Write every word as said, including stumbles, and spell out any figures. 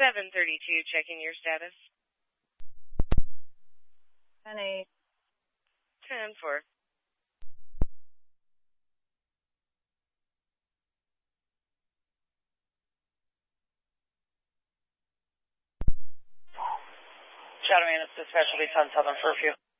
seven thirty-two, checking your status. ten eight. ten four. Shadow Man, it's dispatch will be ten seven curfew.